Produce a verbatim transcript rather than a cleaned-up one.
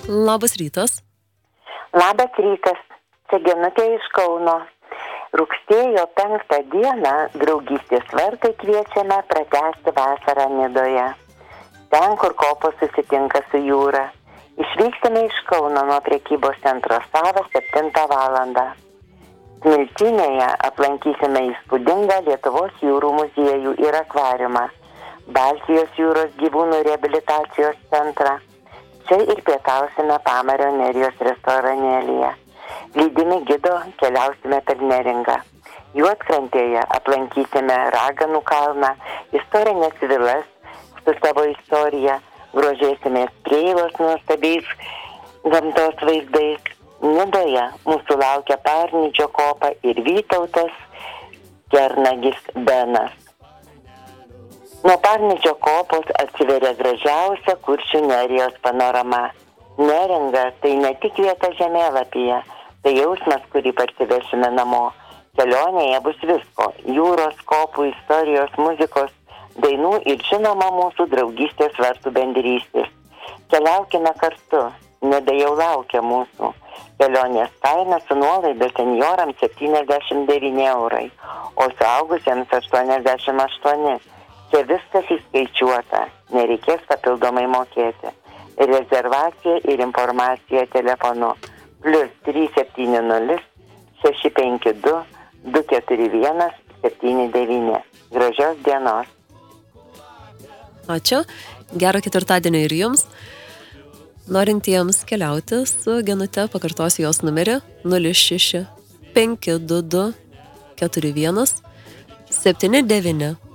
Labas rytas. Labas rytas. Čia Genutė iš Kauno. Rugsėjo penktą dieną draugystės vartai kviečiame pratęsti vasarą Nidoje. Ten, kur kopos susitinka su jūra. Išvyksime iš Kauno nuo prekybos centro Sava septintą valandą. Smiltynėje aplankysime įspūdingą Lietuvos jūrų muziejų ir akvariumą, Baltijos jūros gyvūnų reabilitacijos centrą. Čia ir pietausime Pamario Nerijos restoranėlyje. Lydimi gido keliausime per Neringą. Juodkrantėje aplankysime Raganų kalną, istorinės vilas su savo istorija, grožėsimės Preilos nuostabiais gamtos vaizdais. Nidoje mūsų laukia Parnidžio kopa ir Vytautas Kernagis Benas. Nuo Parnidžio kopos atsiveria gražiausia Kuršių Nerijos panorama. Neringa tai ne tik vieta žemėlapyje, tai jausmas, kurį parsivešime namo. Kelionėje bus visko - jūros, kopų, istorijos, muzikos, dainų ir žinoma mūsų draugystės vartų bendrystės. Keliaukime kartu, Nida jau laukia mūsų. Kelionės kaina su nuolaida senjorams septyniasdešimt devyni eurai, o suaugusiems aštuoniasdešimt aštuoni. Čia viskas įskaičiuota, nereikės papildomai mokėti. Rezervacija ir informacija telefonu plus trys septyni nulis šeši penki du du keturi vienas septyni devyni. Gražios dienos. Ačiū. Gero ketvirtadienio ir jums. Norintiems keliauti su Genute, pakartosiu jos numerį nulis šeši penki du du keturi vienas septyni devyni.